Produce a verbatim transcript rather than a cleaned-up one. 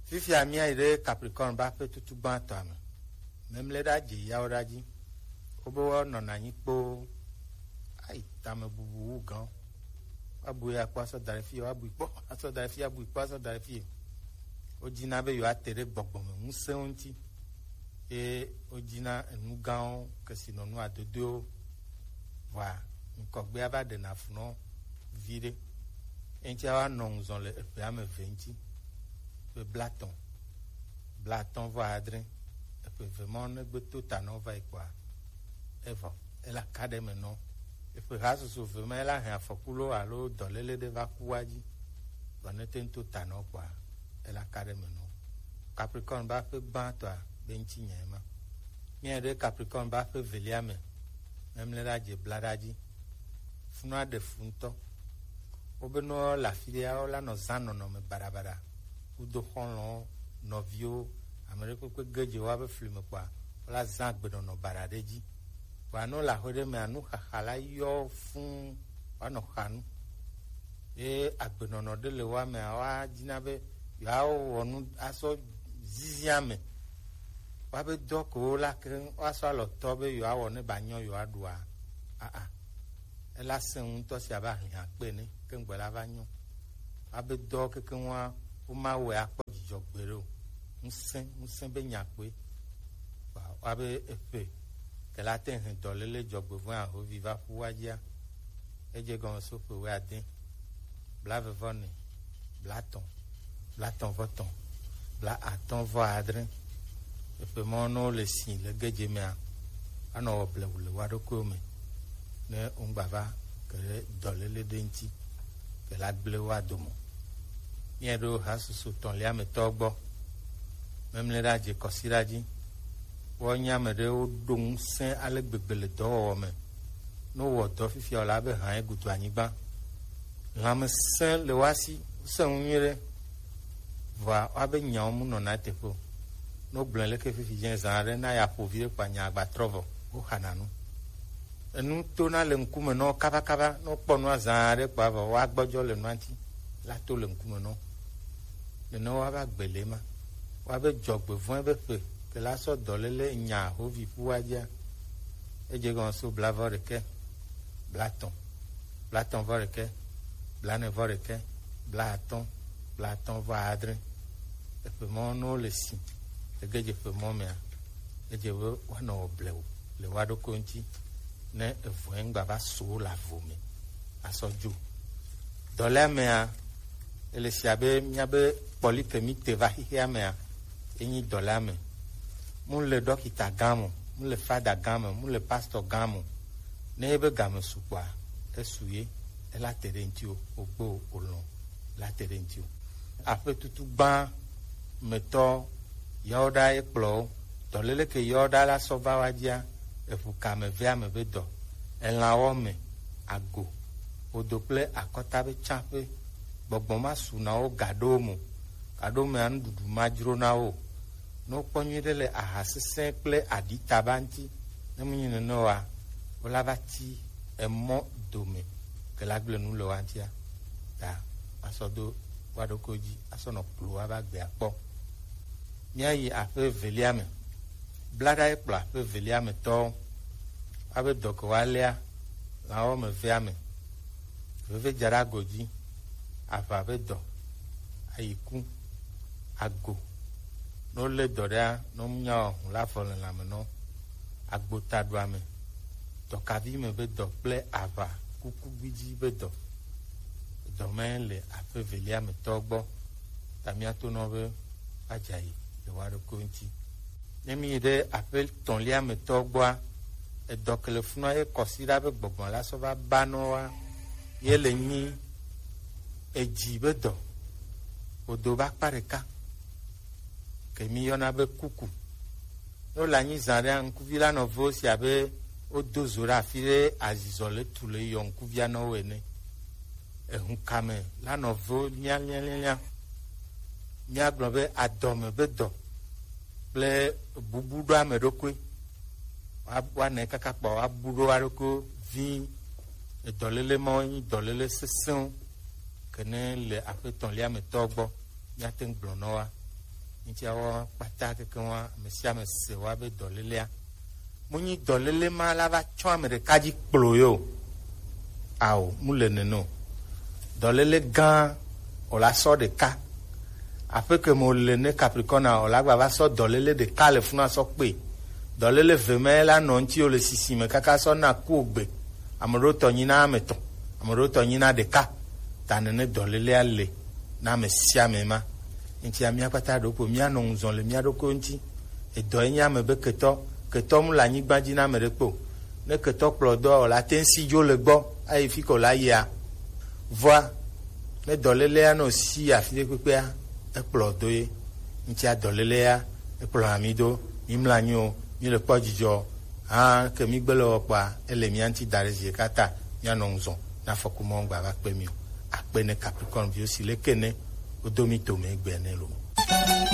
Fifi a mia ide Capricorn ba pe tutu ban to am. Même le da ji ya ora ji. Obo no na yin po ai ta me bubu gan. Abu ya kwa so dare fi abu ipo, aso dare fi abu ipo aso dare fi. Ojina be yo atere gbogbo me nse onti. E ojina enu gan ke sino nu adodo wa nkogbe aba de na funo vide. Enti awa non zon le pe ame vingt. Pe blaton. Blaton va adrin. Et puis vraiment ne beto tanon va quoi. Eva, elle a cadé maintenant. Et puis raso so vraiment elle a rien fokulo alo dolele de va kuaji. Bonete to tanon quoi. Elle a cadé maintenant. Capricorne ba pe ban toi benti nyema. Mien de Capricorne ba pe veliame. Même le radje bladaji. Funwa de funto. Obeno la filia la no zano no me barabara. Udo honlo novio Americo ko geje wa be flume kwa la zan gbe no baradeji wa no la hode me anu khala yo fun wa no khanu e agbe no de le wa me wa jinabe ya wonu aso ziziame wa be doko la ken wa so lo to be yo awo ne banyo yo adua ah ah e la sen to si aba hin ape ni ken gbe la banyo wa be do keken wa o ma we apo jijogbere o nsen nsen be nyakwe wa wa be epe ke la ten hin dolele jogbe fun a ho viva fuwajia eje gon so pe we adin blave voni blaton blaton voton bla aton vo adrin epe mono le sin le geje me ano ble wule wa do ko me ne ungbava ke dolele denti ke la ble wa domo Miedo hasusu ton lia me togbo. Même le radje kosiraji. Wonya me de o dong sen ale gbegbe do me. No wo do fifi ola be han egutu anigba. La me sen le wasi sen unire. Va abe nya mu no na tepo. No blan le ke fifi jen zanre na ya povire kwa nya agba trovo. O hananu. Enu to na le nkume no kaba kaba no ponu azanre kwa va wa gbojo le nwanti. La to le nkume no. Le no wa ba gbelema. Wa be jogbe fun be pe ke la so dolele nya ho vi puaja. Eje gon so blavoreke. Blaton. Blaton voreke. Blane voreke. Blaton. Blaton va adre. E pe mon no le si. E geje pe mon me. Eje we wa no bleu. Le wa do konti ne e fuen gba ba so la vome. Asoju. Dole me a ele siabe miabe polyphémique te va hia me eni dolame mun le dokita gamo mun le fada gamo mun le pastor gamo nebe gamo supwa esuye ela terentio ogbo olon la terentio ape tutu gba meto yoda ekplo dolele ke yoda la soba wajia efuka me via me bedo elawo me ago odople akota be chape gbogbo ma suna o gadomo gadomo an dudu majro na o no ponyede le ahasese ple adita banti nemunyi no wa ola bati emo dome ke la gle nu lo antia ta asodo wadokoji asono plo abagbe apo miayi ape veliame blada e pla ape veliame to abe doko walia la o me viame veve jara goji avabe do ayiku ago no le doria no nya la fole la meno agbota do ame to kavi me be do ple ava kuku biji be do do men le ape velia me togbo tamia to no be ajayi de waro konti nemi de appel ton lia me togbo e do telefona e kosira be gbogbo la so ba banowa yele ni ejibe do odo ba pareka ke mi yona be kuku no la nyi zare nkuvila no vosi abe odo zora fire azizole tule yo nkuvia no wene ehun kame la no vo nya nya nya nya globe adome be do ple bubudo amedokwe wa ne kaka pa abudo aroko vi edolele mo yin dolele sesun kene le apeton lia me togbo ya ten blonoa nti awo pata keke wa mesia me se wa be dɔlelea munyi dɔlele ma la va tsɔ ame ɖeka dzi kplo yo awo mu le neno dɔlele gã o la sɔ ɖeka aƒe ke me le ne Capricorne o la gba va sɔ dɔlele ɖeka le funa sɔ kpe dɔlele ve me la nɔ ŋuti o le sisi me kaka sɔ na ku ogbe ame ɖewo tɔ nyi na ame tɔ ame ɖewo tɔ nyi na ɖeka ta nene dɔlelea le na ame sia ame ma nti amia kpata ɖo ƒo mia nɔ ŋuzɔ le mia ɖokui ŋuti edɔ enye ame be ketɔ ketɔ mu le anyigba dzi na ame ɖe kpo ne ketɔ kplɔ dɔ o la te ŋsi dzo le gbɔ ayi fi ko la yia voa ne dɔlelea no si afi ɖe kpekpea ekplɔ do ye nti dɔlelea ekplɔ ami do mi mla anyi o mi le kpɔ dzidzɔ hã ke mi gbe le wɔ kpɔa ele mia ŋuti da ɖe zi ɖeka ta mia nɔ ŋuzɔ na afɔku mɔ ŋgba va kpe mi o akpe ne Capricorne viwo si le ke ne o do mi tome gbe ne lo